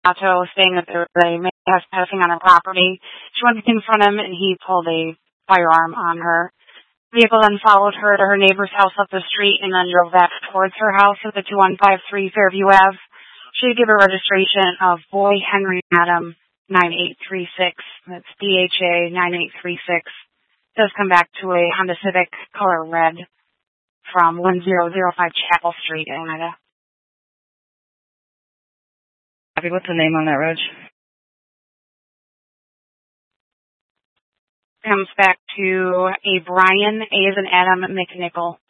Otto, saying that there was a man passing on her property. She went to confront him, and he pulled a firearm on her. The vehicle then followed her to her neighbor's house up the street and then drove back towards her house at the 2153 Fairview Ave. She gave a registration of Boy Henry Adam 9836. That's DHA 9836. Does come back to a Honda Civic color red from 1005 Chapel Street, Oneida. What's the name on that, Reg? Comes back to a Brian, A as in Adam McNichol.